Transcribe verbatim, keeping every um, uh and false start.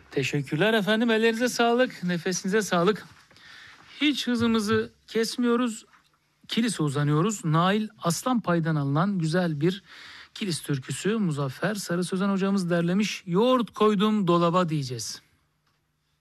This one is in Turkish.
Teşekkürler efendim. Ellerinize sağlık, nefesinize sağlık. Hiç hızımızı kesmiyoruz. Kilise uzanıyoruz. Nail Aslanpay'dan alınan güzel bir Kilis türküsü Muzaffer Sarı Sözen hocamız derlemiş. Yoğurt koydum dolaba diyeceğiz.